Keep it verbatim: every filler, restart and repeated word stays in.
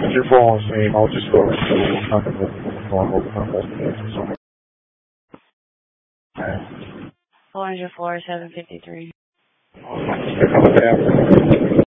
your phone's name, I'll just go into the normal number. four hundred four, seven fifty-three. Okay.